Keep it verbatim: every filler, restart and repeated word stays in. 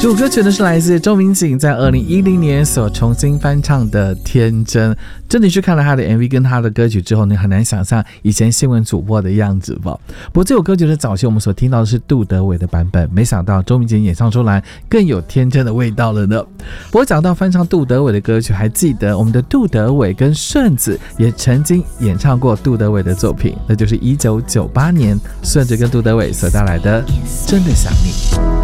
这首歌曲呢是来自周民景在二零一零年所重新翻唱的《天真》。真的去看了他的 M V 跟他的歌曲之后，你很难想象以前新闻主播的样子吧。不过这首歌曲的早期我们所听到的是杜德伟的版本，没想到周民景演唱出来更有天真的味道了呢。不过讲到翻唱杜德伟的歌曲，还记得我们的杜德伟跟顺子也曾经演唱过杜德伟的作品，那就是一九九八年顺子跟杜德伟所带来的《真的想你》。